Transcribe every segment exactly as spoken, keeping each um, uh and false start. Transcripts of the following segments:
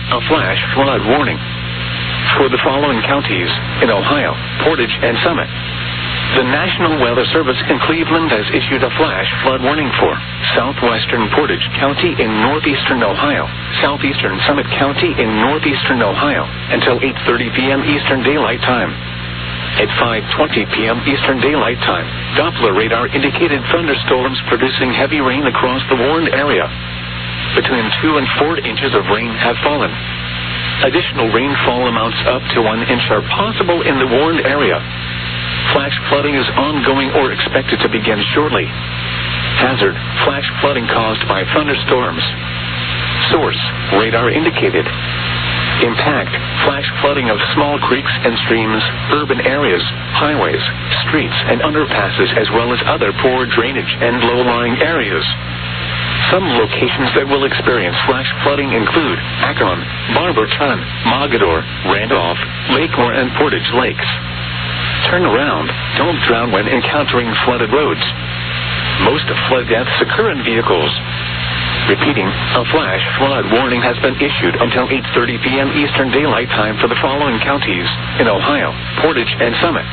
a flash flood warning for the following counties in Ohio, Portage, and Summit. The National Weather Service in Cleveland has issued a flash flood warning for southwestern Portage County in northeastern Ohio, southeastern Summit County in northeastern Ohio until eight thirty p.m. Eastern Daylight Time. At five twenty p.m. Eastern Daylight Time, Doppler radar indicated thunderstorms producing heavy rain across the warned area. Between two and four inches of rain have fallen. Additional rainfall amounts up to one inch are possible in the warned area. Flash flooding is ongoing or expected to begin shortly. Hazard, flash flooding caused by thunderstorms. Source, radar indicated. Impact, flash flooding of small creeks and streams, urban areas, highways, streets, and underpasses, as well as other poor drainage and low-lying areas. Some locations that will experience flash flooding include Akron, Barberton, Mogador, Randolph, Lakemore, and Portage Lakes. Turn around. Don't drown when encountering flooded roads. Most flood deaths occur in vehicles. Repeating, a flash flood warning has been issued until eight thirty p.m. Eastern Daylight Time for the following counties in Ohio, Portage, and Summit.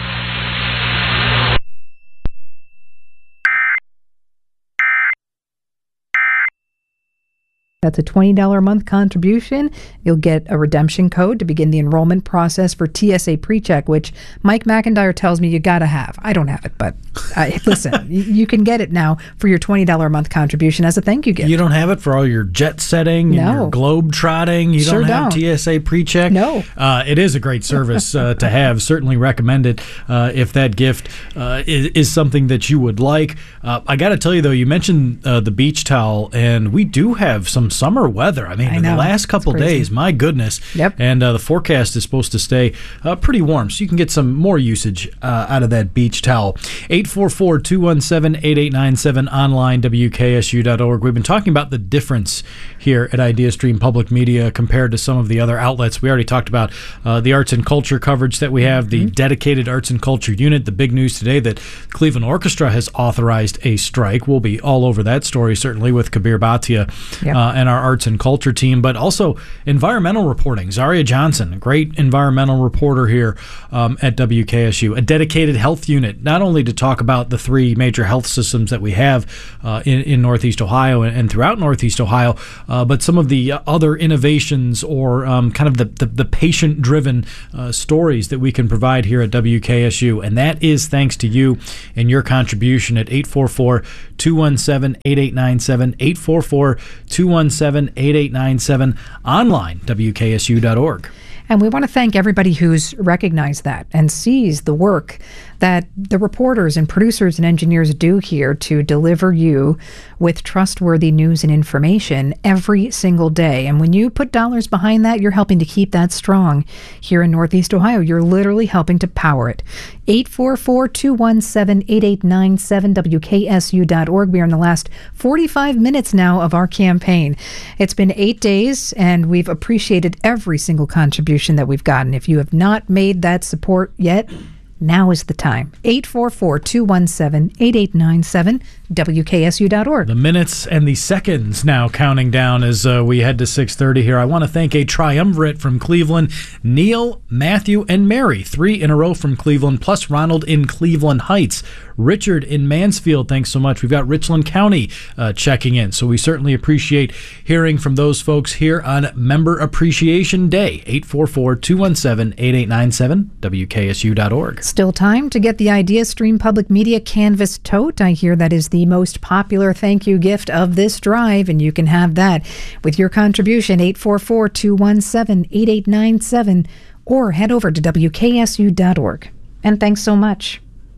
That's a twenty dollars a month contribution. You'll get a redemption code to begin the enrollment process for T S A PreCheck, which Mike McIntyre tells me you got to have. I don't have it, but I, listen, you, you can get it now for your twenty dollars a month contribution as a thank you gift. You don't have it for all your jet setting no. and your globe trotting? You sure don't have don't. T S A PreCheck? No. Uh, it is a great service uh, to have. Certainly recommend it uh, if that gift uh, is, is something that you would like. Uh, I got to tell you, though, you mentioned uh, the beach towel, and we do have some summer weather. I mean, I in know. the last couple days, my goodness. Yep. And uh, the forecast is supposed to stay uh, pretty warm, so you can get some more usage uh, out of that beach towel. eight four four, two one seven, eight eight nine seven, online, W K S U dot org. We've been talking about the difference here at IdeaStream Public Media compared to some of the other outlets. We already talked about uh, the arts and culture coverage that we have, the mm-hmm. dedicated arts and culture unit. The big news today that Cleveland Orchestra has authorized a strike. We'll be all over that story, certainly, with Kabir Bhatia yep. uh, and our arts and culture team, but also environmental reporting. Zaria Johnson, a great environmental reporter here um, at W K S U, a dedicated health unit, not only to talk about the three major health systems that we have uh, in, in Northeast Ohio and, and throughout Northeast Ohio, uh, but some of the other innovations or um, kind of the, the, the patient-driven uh, stories that we can provide here at W K S U, and that is thanks to you and your contribution at eight four four, two one seven, eight eight nine seven, eight four four, two one seven, eight eight nine seven, online, W K S U dot org. And we want to thank everybody who's recognized that and sees the work that the reporters and producers and engineers do here to deliver you with trustworthy news and information every single day. And when you put dollars behind that, you're helping to keep that strong here in Northeast Ohio. You're literally helping to power it. eight four four, two one seven, eight eight nine seven, W K S U dot org. We are in the last forty-five minutes now of our campaign. It's been eight days, and we've appreciated every single contribution that we've gotten. If you have not made that support yet, now is the time. eight four four, two one seven, eight eight nine seven, W K S U dot org. The minutes and the seconds now counting down as uh, we head to six thirty here. I want to thank a triumvirate from Cleveland, Neil, Matthew, and Mary. Three in a row from Cleveland, plus Ronald in Cleveland Heights. Richard in Mansfield, thanks so much. We've got Richland County uh, checking in, so we certainly appreciate hearing from those folks here on Member Appreciation Day. eight four four, two one seven, eight eight nine seven, W K S U dot org. Still time to get the IdeaStream Public Media Canvas Tote. I hear that is the most popular thank you gift of this drive, and you can have that with your contribution, eight four four, two one seven, eight eight nine seven, or head over to W K S U dot org. And thanks so much.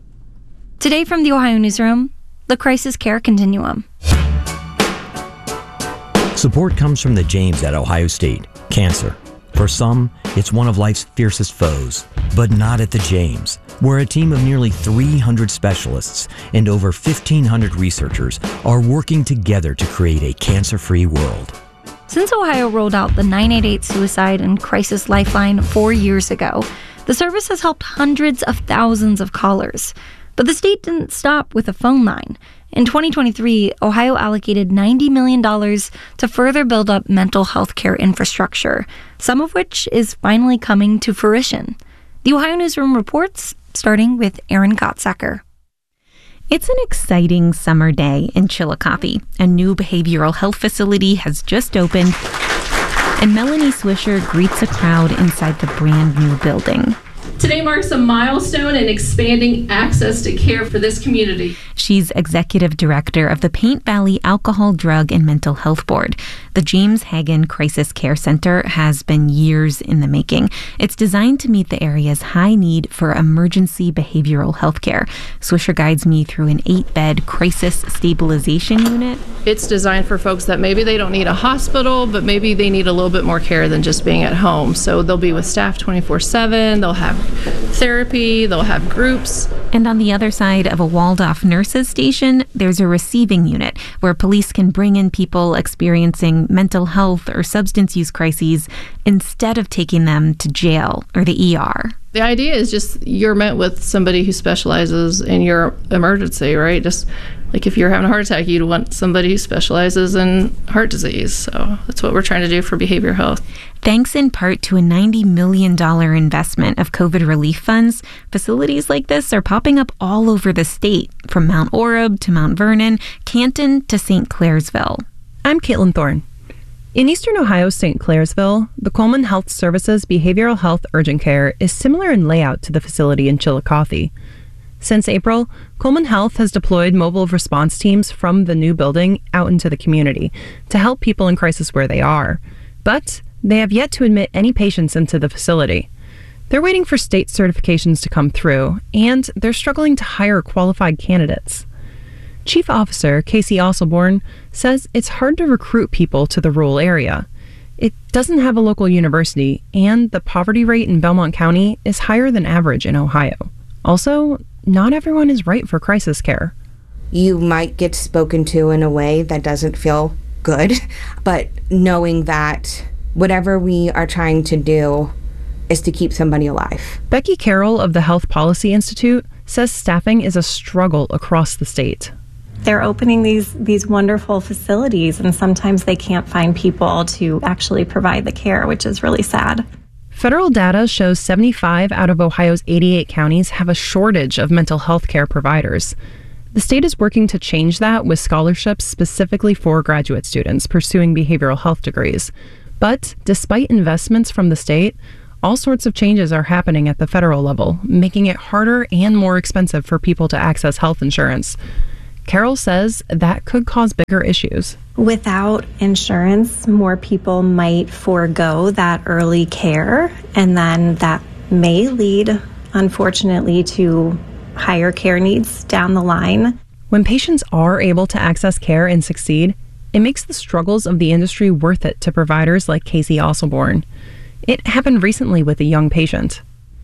Today from the Ohio Newsroom, the Crisis Care Continuum. Support comes from the James at Ohio State. Cancer. For some, it's one of life's fiercest foes, but not at the James, where a team of nearly three hundred specialists and over fifteen hundred researchers are working together to create a cancer-free world. Since Ohio rolled out the nine eight eight Suicide and Crisis Lifeline four years ago, the service has helped hundreds of thousands of callers. But the state didn't stop with a phone line. In twenty twenty-three, Ohio allocated ninety million dollars to further build up mental health care infrastructure, some of which is finally coming to fruition. The Ohio Newsroom reports, starting with Erin Gottsacker. It's an exciting summer day in Chillicothe. A new behavioral health facility has just opened, and Melanie Swisher greets a crowd inside the brand new building. Today marks a milestone in expanding access to care for this community. She's executive director of the Paint Valley Alcohol, Drug, and Mental Health Board. The James Hagan Crisis Care Center has been years in the making. It's designed to meet the area's high need for emergency behavioral health care. Swisher guides me through an eight-bed crisis stabilization unit. It's designed for folks that maybe they don't need a hospital, but maybe they need a little bit more care than just being at home. So they'll be with staff twenty-four seven, they'll have therapy, they'll have groups. And on the other side of a walled-off nurses station, there's a receiving unit where police can bring in people experiencing mental health or substance use crises instead of taking them to jail or the E R. The idea is just you're met with somebody who specializes in your emergency, right? Just like if you're having a heart attack, you'd want somebody who specializes in heart disease. So that's what we're trying to do for behavioral health. Thanks in part to a ninety million dollars investment of COVID relief funds, facilities like this are popping up all over the state, from Mount Orab to Mount Vernon, Canton to Saint Clairsville. I'm Caitlin Thorne. In eastern Ohio's Saint Clairsville, the Coleman Health Services Behavioral Health Urgent Care is similar in layout to the facility in Chillicothe. Since April, Coleman Health has deployed mobile response teams from the new building out into the community to help people in crisis where they are. But they have yet to admit any patients into the facility. They're waiting for state certifications to come through, and they're struggling to hire qualified candidates. Chief Officer Casey Osselborn says it's hard to recruit people to the rural area. It doesn't have a local university, and the poverty rate in Belmont County is higher than average in Ohio. Also, not everyone is right for crisis care. You might get spoken to in a way that doesn't feel good, but knowing that whatever we are trying to do is to keep somebody alive. Becky Carroll of the Health Policy Institute says staffing is a struggle across the state. They're opening these these wonderful facilities, and sometimes they can't find people to actually provide the care, which is really sad. Federal data shows seventy-five out of Ohio's eighty-eight counties have a shortage of mental health care providers. The state is working to change that with scholarships specifically for graduate students pursuing behavioral health degrees. But despite investments from the state, all sorts of changes are happening at the federal level, making it harder and more expensive for people to access health insurance. Carol says that could cause bigger issues. Without insurance, more people might forego that early care, and then that may lead, unfortunately, to higher care needs down the line. When patients are able to access care and succeed, it makes the struggles of the industry worth it to providers like Casey Osselborn. It happened recently with a young patient.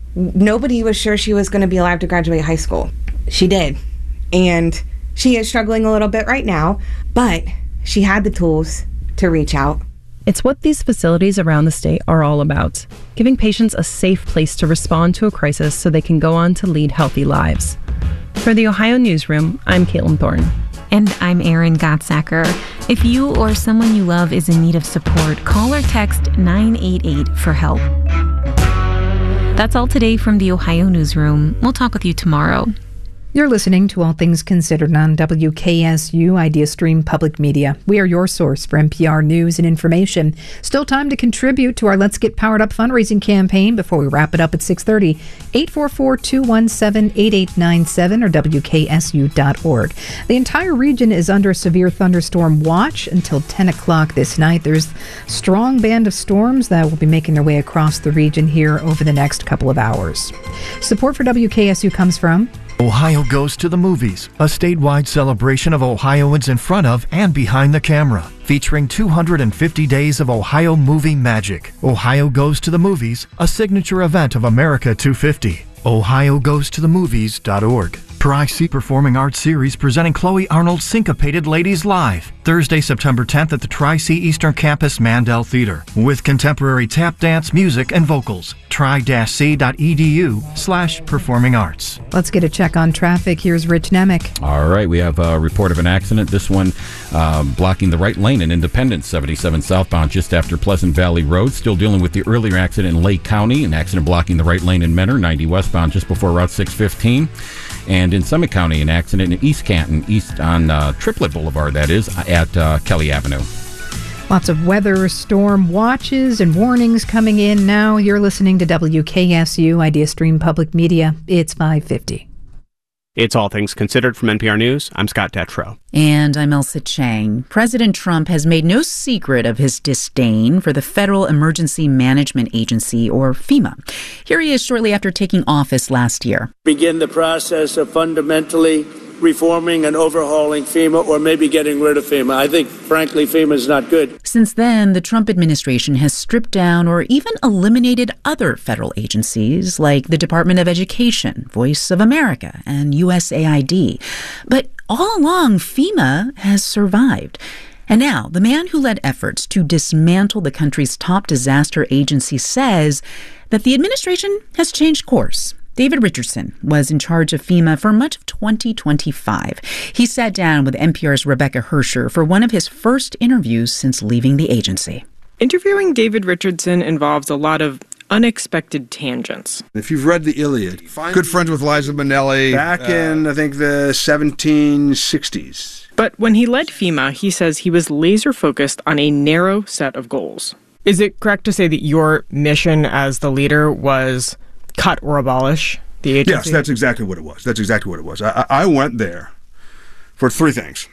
Nobody was sure she was going to be allowed to graduate high school. She did. And she is struggling a little bit right now, but she had the tools to reach out. It's what these facilities around the state are all about, giving patients a safe place to respond to a crisis so they can go on to lead healthy lives. For the Ohio Newsroom, I'm Caitlin Thorne. And I'm Erin Gottsacker. If you or someone you love is in need of support, call or text nine eight eight for help. That's all today from the Ohio Newsroom. We'll talk with you tomorrow. You're listening to All Things Considered on W K S U Idea Stream Public Media. We are your source for N P R news and information. Still time to contribute to our Let's Get Powered Up fundraising campaign before we wrap it up at six thirty. eight four four, two one seven, eight eight nine seven or W K S U dot org. The entire region is under a severe thunderstorm watch until ten o'clock this night. There's a strong band of storms that will be making their way across the region here over the next couple of hours. Support for W K S U comes from Ohio Goes to the Movies, a statewide celebration of Ohioans in front of and behind the camera, featuring two hundred fifty days of Ohio movie magic. Ohio Goes to the Movies, a signature event of America two fifty. ohio goes to the movies dot org. Tri-C Performing Arts Series presenting Chloe Arnold's Syncopated Ladies Live, Thursday, September tenth at the Tri-C Eastern Campus Mandel Theater, with contemporary tap dance, music, and vocals. tri-c.edu slash performing arts. Let's get a check on traffic. Here's Rich Nemec. All right, we have a report of an accident. This one uh, blocking the right lane in Independence, seventy-seven southbound, just after Pleasant Valley Road. Still dealing with the earlier accident in Lake County, an accident blocking the right lane in Mentor, ninety westbound, just before Route six fifteen. And in Summit County, an accident in East Canton, east on uh, Triplet Boulevard, that is, at uh, Kelly Avenue. Lots of weather, storm watches, and warnings coming in now. You're listening to W K S U, Idea Stream Public Media. It's five fifty. It's All Things Considered from N P R News. I'm Scott Detrow. And I'm Elsa Chang. President Trump has made no secret of his disdain for the Federal Emergency Management Agency, or FEMA. Here he is shortly after taking office last year. Begin the process of fundamentally reforming and overhauling FEMA, or maybe getting rid of FEMA. I think, frankly, FEMA is not good. Since then, the Trump administration has stripped down or even eliminated other federal agencies like the Department of Education, Voice of America, and U S A I D. But all along, FEMA has survived. And now, the man who led efforts to dismantle the country's top disaster agency says that the administration has changed course. David Richardson was in charge of FEMA for much of twenty twenty-five. He sat down with N P R's Rebecca Hersher for one of his first interviews since leaving the agency. Interviewing David Richardson involves a lot of unexpected tangents. If you've read the Iliad, good friends with Liza Minnelli. Back uh, in, I think, the seventeen sixties. But when he led FEMA, he says he was laser focused on a narrow set of goals. Is it correct to say that your mission as the leader was cut or abolish the agency? Yes, that's exactly what it was. That's exactly what it was. I, I went there for three things.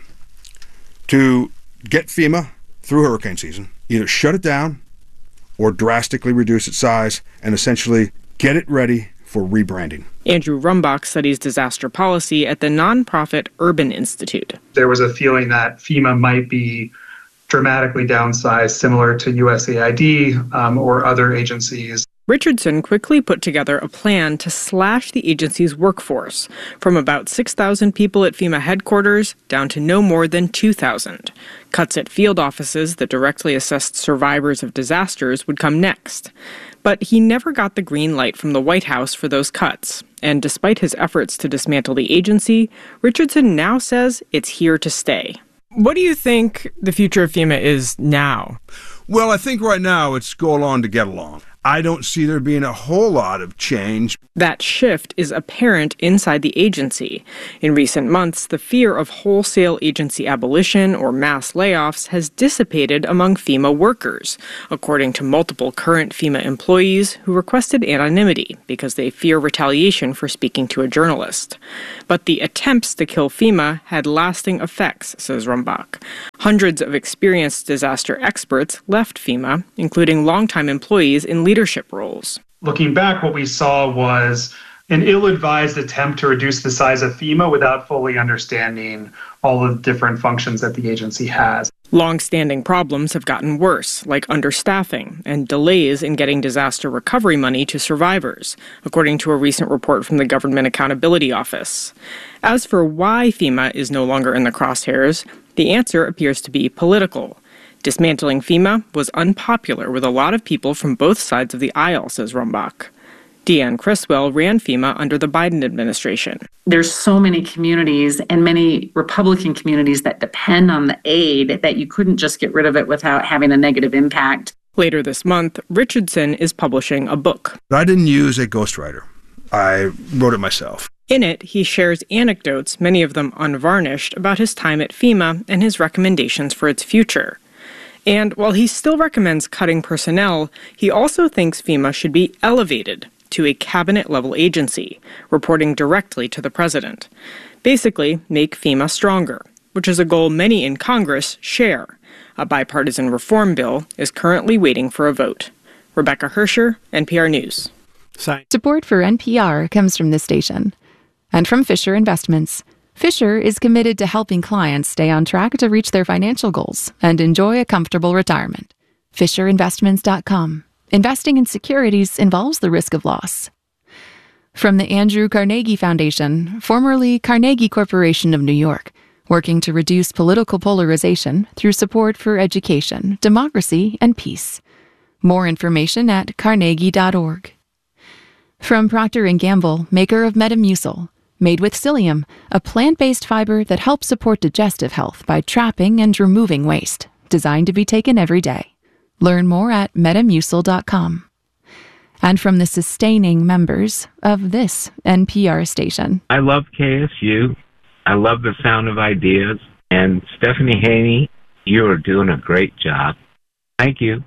To get FEMA through hurricane season, either shut it down or drastically reduce its size and essentially get it ready for rebranding. Andrew Rumbach studies disaster policy at the nonprofit Urban Institute. There was a feeling that FEMA might be dramatically downsized, similar to U S A I D um, or other agencies. Richardson quickly put together a plan to slash the agency's workforce from about six thousand people at FEMA headquarters down to no more than two thousand. Cuts at field offices that directly assessed survivors of disasters would come next. But he never got the green light from the White House for those cuts. And despite his efforts to dismantle the agency, Richardson now says it's here to stay. What do you think the future of FEMA is now? Well, I think right now it's go along to get along. I don't see there being a whole lot of change. That shift is apparent inside the agency. In recent months, the fear of wholesale agency abolition or mass layoffs has dissipated among FEMA workers, according to multiple current FEMA employees who requested anonymity because they fear retaliation for speaking to a journalist. But the attempts to kill FEMA had lasting effects, says Rumbach. Hundreds of experienced disaster experts left FEMA, including longtime employees in leadership roles. Looking back, what we saw was an ill-advised attempt to reduce the size of FEMA without fully understanding all of the different functions that the agency has. Long-standing problems have gotten worse, like understaffing and delays in getting disaster recovery money to survivors, according to a recent report from the Government Accountability Office. As for why FEMA is no longer in the crosshairs, the answer appears to be political. Dismantling FEMA was unpopular with a lot of people from both sides of the aisle, says Rumbach. Deanne Criswell ran FEMA under the Biden administration. There's so many communities and many Republican communities that depend on the aid that you couldn't just get rid of it without having a negative impact. Later this month, Richardson is publishing a book. I didn't use a ghostwriter. I wrote it myself. In it, he shares anecdotes, many of them unvarnished, about his time at FEMA and his recommendations for its future. And while he still recommends cutting personnel, he also thinks FEMA should be elevated to a cabinet-level agency, reporting directly to the president. Basically, make FEMA stronger, which is a goal many in Congress share. A bipartisan reform bill is currently waiting for a vote. Rebecca Hersher, N P R News. Support for N P R comes from this station and from Fisher Investments. Fisher is committed to helping clients stay on track to reach their financial goals and enjoy a comfortable retirement. Fisher Investments dot com. Investing in securities involves the risk of loss. From the Andrew Carnegie Foundation, formerly Carnegie Corporation of New York, working to reduce political polarization through support for education, democracy, and peace. More information at carnegie dot org. From Procter and Gamble, maker of Metamucil, made with psyllium, a plant-based fiber that helps support digestive health by trapping and removing waste, designed to be taken every day. Learn more at metamucil dot com. And from the sustaining members of this N P R station. I love K S U. I love the sound of ideas. And Stephanie Haney, you are doing a great job. Thank you.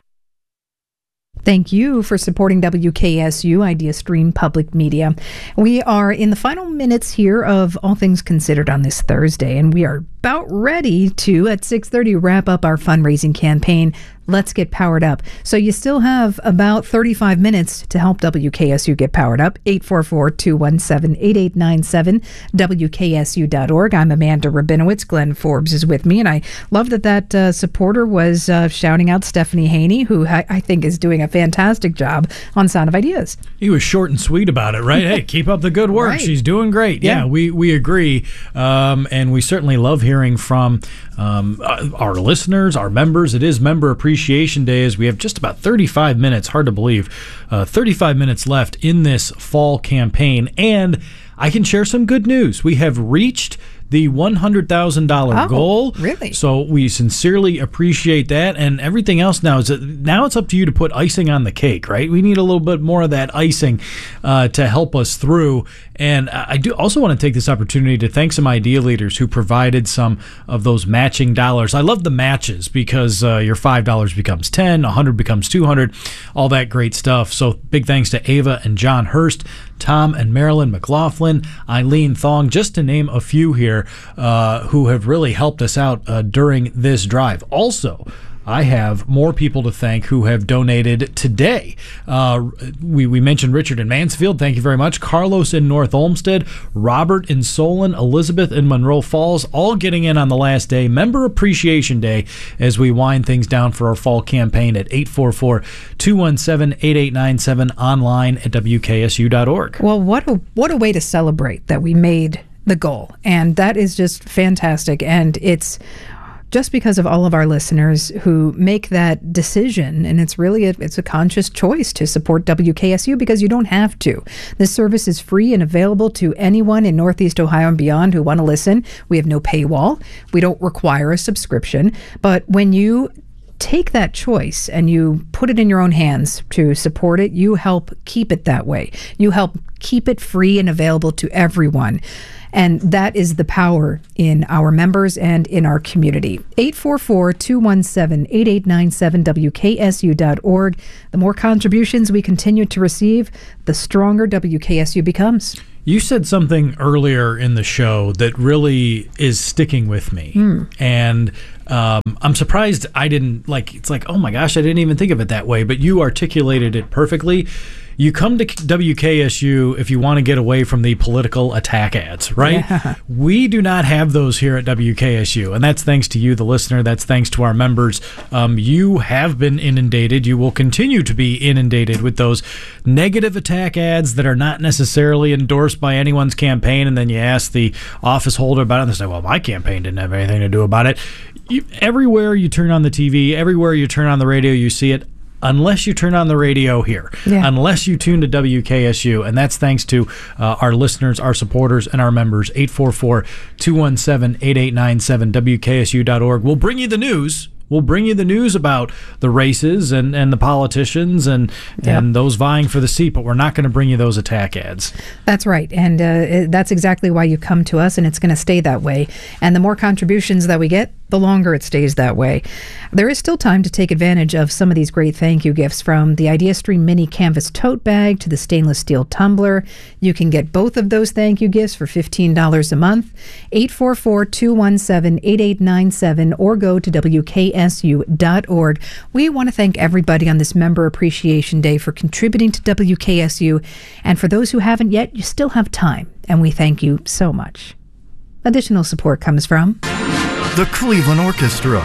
Thank you for supporting W K S U Idea Stream Public Media. We are in the final minutes here of All Things Considered on this Thursday, and we are about ready to, at six thirty, wrap up our fundraising campaign, Let's Get Powered Up. So you still have about thirty-five minutes to help W K S U get powered up. eight four four, two one seven, eight eight nine seven, W K S U dot org. I'm Amanda Rabinowitz. Glenn Forbes is with me, and I love that that uh, supporter was uh, shouting out Stephanie Haney, who I, I think is doing a fantastic job on Sound of Ideas. He was short and sweet about it, right? Hey, keep up the good work. Right. She's doing great. Yeah, yeah we, we agree. Um, and we certainly love hearing from um, our listeners, our members. It is Member Appreciation Day, as we have just about thirty-five minutes, hard to believe, uh, thirty-five minutes left in this fall campaign. And I can share some good news. We have reached the one hundred thousand dollars oh, goal. Really? So we sincerely appreciate that, and everything else now is now it's up to you to put icing on the cake, right? We need a little bit more of that icing uh, to help us through. And I do also want to take this opportunity to thank some idea leaders who provided some of those matching dollars. I love the matches because uh, your five dollars becomes ten, one hundred becomes two hundred, all that great stuff. So big thanks to Ava and John Hurst, Tom and Marilyn McLaughlin, Eileen Thong, just to name a few here, uh, who have really helped us out uh, during this drive. Also, I have more people to thank who have donated today. Uh, we, we mentioned Richard in Mansfield. Thank you very much. Carlos in North Olmsted, Robert in Solon, Elizabeth in Monroe Falls, all getting in on the last day, Member Appreciation Day, as we wind things down for our fall campaign at eight four four, two one seven, eight eight nine seven, online at W K S U dot org. Well, what a, what a way to celebrate that we made the goal. And that is just fantastic. And it's just because of all of our listeners who make that decision, and it's really a, it's a conscious choice to support W K S U, because you don't have to. This service is free and available to anyone in Northeast Ohio and beyond who want to listen. We have no paywall. We don't require a subscription. But when you take that choice and you put it in your own hands to support it, you help keep it that way. You help keep it free and available to everyone. And that is the power in our members and in our community. eight four four, two one seven, eight eight nine seven, W K S U dot org. The more contributions we continue to receive, the stronger W K S U becomes. You said something earlier in the show that really is sticking with me. Mm. And um, I'm surprised I didn't, like, it's like, oh my gosh, I didn't even think of it that way. But you articulated it perfectly. You come to W K S U if you want to get away from the political attack ads, right? Yeah. We do not have those here at W K S U, and that's thanks to you, the listener. That's thanks to our members. Um, you have been inundated. You will continue to be inundated with those negative attack ads that are not necessarily endorsed by anyone's campaign, and then you ask the office holder about it, and they say, well, my campaign didn't have anything to do about it. You, everywhere you turn on the T V, everywhere you turn on the radio, you see it. Unless you turn on the radio here, yeah. unless you tune to W K S U, and that's thanks to uh, our listeners, our supporters, and our members. eight four four, two one seven, eight eight nine seven, W K S U dot org. We'll bring you the news. We'll bring you the news about the races and, and the politicians and, yep. and those vying for the seat, but we're not going to bring you those attack ads. That's right, and uh, that's exactly why you come to us, and it's going to stay that way. And the more contributions that we get, the longer it stays that way. There is still time to take advantage of some of these great thank you gifts, from the IdeaStream Mini Canvas Tote Bag to the stainless steel tumbler. You can get both of those thank you gifts for fifteen dollars a month. eight four four, two one seven, eight eight nine seven, or go to W K S U dot org. We want to thank everybody on this Member Appreciation Day for contributing to W K S U, and for those who haven't yet, you still have time, and we thank you so much. Additional support comes from the Cleveland Orchestra,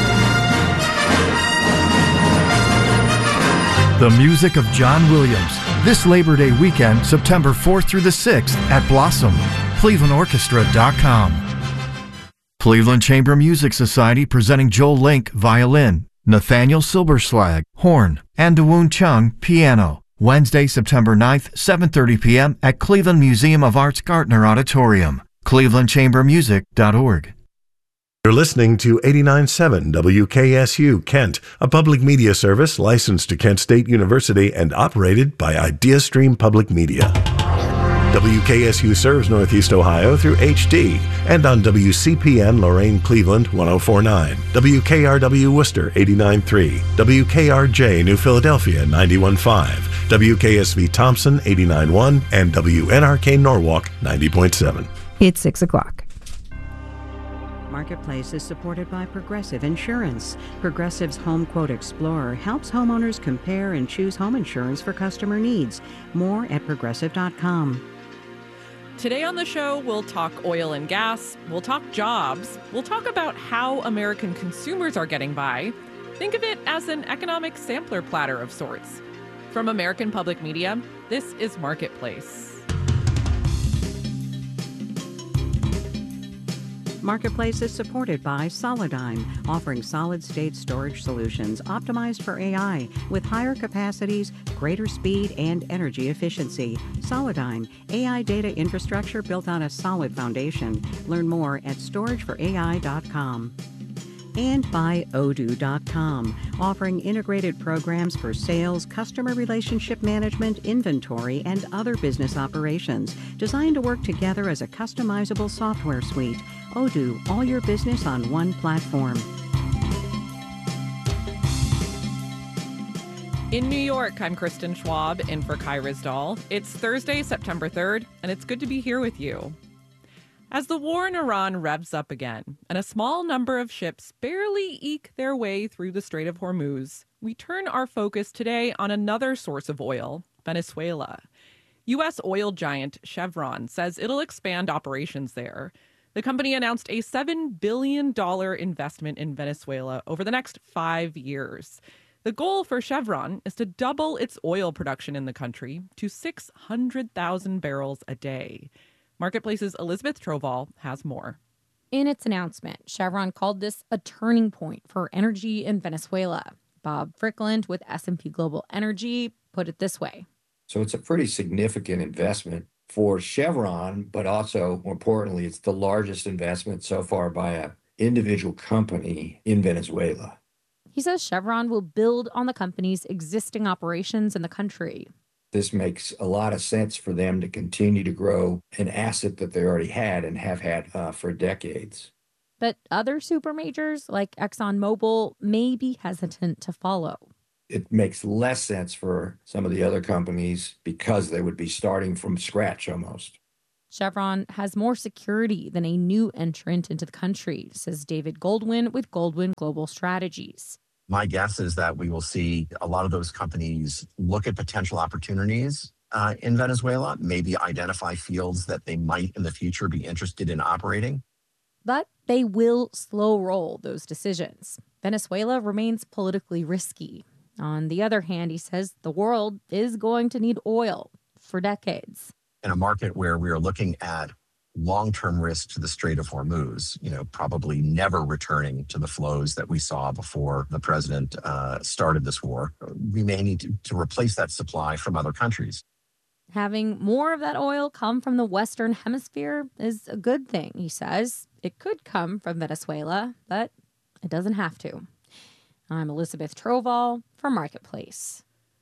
the music of John Williams, This Labor Day weekend, September fourth through the sixth at Blossom. Cleveland Orchestra dot com. Cleveland Chamber Music Society presenting Joel Link, violin, Nathaniel Silberschlag, horn, and Dawoon Chung, piano. Wednesday, September ninth, seven thirty p.m. at Cleveland Museum of Art's Gartner Auditorium. Cleveland Chamber Music dot org. You're listening to eighty-nine point seven W K S U Kent, a public media service licensed to Kent State University and operated by IdeaStream Public Media. W K S U serves Northeast Ohio through H D and on W C P N Lorain Cleveland one oh four point nine, W K R W Worcester eighty-nine point three, W K R J New Philadelphia ninety-one point five, W K S V Thompson eighty-nine point one, and W N R K Norwalk ninety point seven. It's six o'clock. Marketplace is supported by Progressive Insurance. Progressive's Home Quote Explorer helps homeowners compare and choose home insurance for customer needs. More at progressive dot com. Today on the show, we'll talk oil and gas, we'll talk jobs, we'll talk about how American consumers are getting by. Think of it as an economic sampler platter of sorts. From American Public Media, this is Marketplace. Marketplace is supported by Solidigm, offering solid-state storage solutions optimized for A I with higher capacities, greater speed, and energy efficiency. Solidigm, A I data infrastructure built on a solid foundation. Learn more at storage for A I dot com. And by Odoo dot com, offering integrated programs for sales, customer relationship management, inventory, and other business operations, designed to work together as a customizable software suite. Odoo, all your business on one platform. In New York, I'm Kristen Schwab, in for Kai Rizdal. It's Thursday, September third, and it's good to be here with you. As the war in Iran revs up again, and a small number of ships barely eke their way through the Strait of Hormuz, we turn our focus today on another source of oil, Venezuela. U S oil giant Chevron says it'll expand operations there. The company announced a seven billion dollars investment in Venezuela over the next five years. The goal for Chevron is to double its oil production in the country to six hundred thousand barrels a day. Marketplace's Elizabeth Trovall has more. In its announcement, Chevron called this a turning point for energy in Venezuela. Bob Frickland with S and P Global Energy put it this way. So it's a pretty significant investment for Chevron, but also, more importantly, it's the largest investment so far by an individual company in Venezuela. He says Chevron will build on the company's existing operations in the country. This makes a lot of sense for them to continue to grow an asset that they already had and have had uh, for decades. But other super majors like ExxonMobil may be hesitant to follow. It makes less sense for some of the other companies because they would be starting from scratch almost. Chevron has more security than a new entrant into the country, says David Goldwyn with Goldwyn Global Strategies. My guess is that we will see a lot of those companies look at potential opportunities uh, in Venezuela, maybe identify fields that they might in the future be interested in operating. But they will slow roll those decisions. Venezuela remains politically risky. On the other hand, he says the world is going to need oil for decades. In a market where we are looking at long-term risk to the Strait of Hormuz, you know, probably never returning to the flows that we saw before the president uh, started this war, we may need to, to replace that supply from other countries. Having more of that oil come from the Western Hemisphere is a good thing, he says. It could come from Venezuela, but it doesn't have to. I'm Elizabeth Trovall for Marketplace.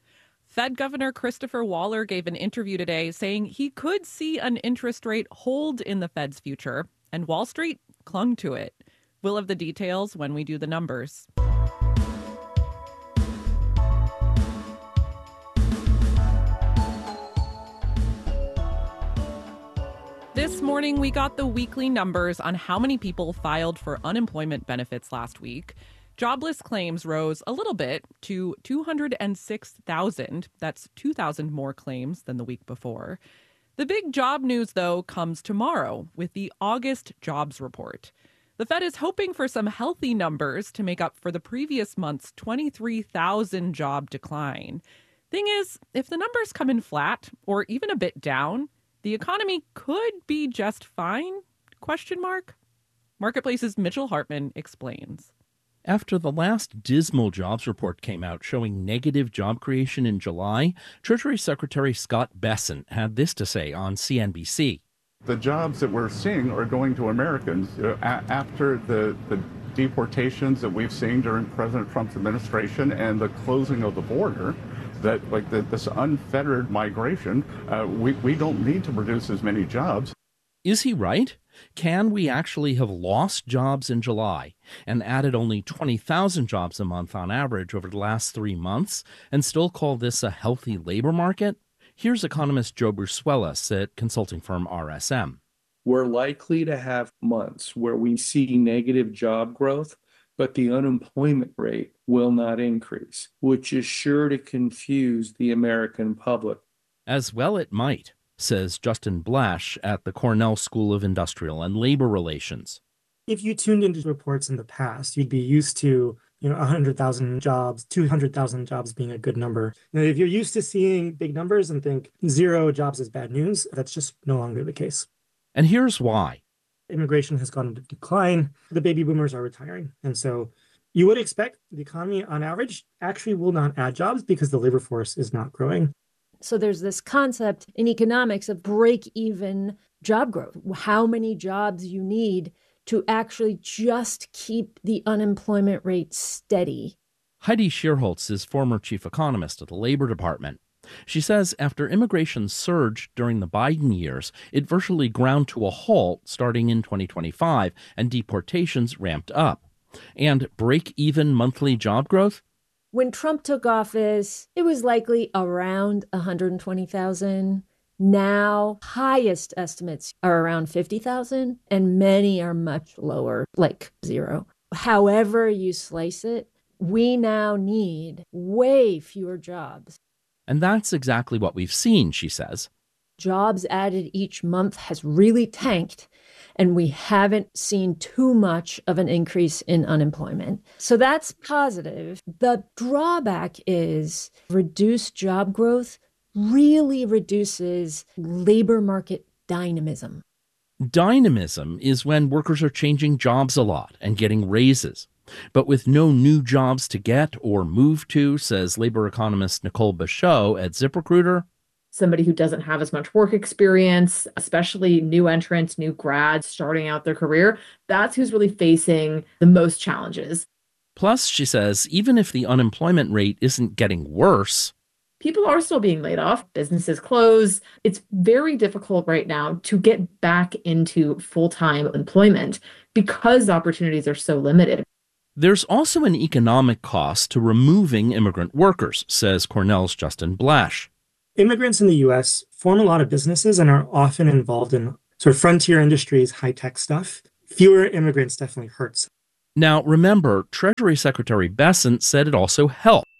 Fed Governor Christopher Waller gave an interview today saying he could see an interest rate hold in the Fed's future, and Wall Street clung to it. We'll have the details when we do the numbers. This morning, we got the weekly numbers on how many people filed for unemployment benefits last week. Jobless claims rose a little bit to two hundred six thousand. That's two thousand more claims than the week before. The big job news, though, comes tomorrow with the August jobs report. The Fed is hoping for some healthy numbers to make up for the previous month's twenty-three thousand job decline. Thing is, if the numbers come in flat or even a bit down, the economy could be just fine? Question mark. Marketplace's Mitchell Hartman explains. After the last dismal jobs report came out showing negative job creation in July, Treasury Secretary Scott Bessent had this to say on C N B C. The jobs that we're seeing are going to Americans uh, a- after the, the deportations that we've seen during President Trump's administration and the closing of the border. That like the, this unfettered migration, uh, we, we don't need to produce as many jobs. Is he right? Can we actually have lost jobs in July and added only twenty thousand jobs a month on average over the last three months and still call this a healthy labor market? Here's economist Joe Brusuelas at consulting firm R S M. We're likely to have months where we see negative job growth, but the unemployment rate will not increase, which is sure to confuse the American public. As well it might, says Justin Blash at the Cornell School of Industrial and Labor Relations. If you tuned into reports in the past, you'd be used to, you know, one hundred thousand jobs, two hundred thousand jobs being a good number. Now, if you're used to seeing big numbers and think zero jobs is bad news, that's just no longer the case. And here's why. Immigration has gone into decline. The baby boomers are retiring. And so you would expect the economy on average actually will not add jobs because the labor force is not growing. So there's this concept in economics of break-even job growth, how many jobs you need to actually just keep the unemployment rate steady. Heidi Shierholz is former chief economist at the Labor Department. She says after immigration surged during the Biden years, it virtually ground to a halt starting in twenty twenty-five, and deportations ramped up. And break-even monthly job growth? When Trump took office, it was likely around one hundred twenty thousand. Now, highest estimates are around fifty thousand, and many are much lower, like zero. However you slice it, we now need way fewer jobs. And that's exactly what we've seen, she says. Jobs added each month has really tanked, and we haven't seen too much of an increase in unemployment. So that's positive. The drawback is reduced job growth really reduces labor market dynamism. Dynamism is when workers are changing jobs a lot and getting raises. But with no new jobs to get or move to, says labor economist Nicole Bachot at ZipRecruiter, somebody who doesn't have as much work experience, especially new entrants, new grads starting out their career, that's who's really facing the most challenges. Plus, she says, even if the unemployment rate isn't getting worse, people are still being laid off, businesses close. It's very difficult right now to get back into full-time employment because opportunities are so limited. There's also an economic cost to removing immigrant workers, says Cornell's Justin Blash. Immigrants in the U S form a lot of businesses and are often involved in sort of frontier industries, high-tech stuff. Fewer immigrants definitely hurts. Now, remember, Treasury Secretary Bessent said it also helped.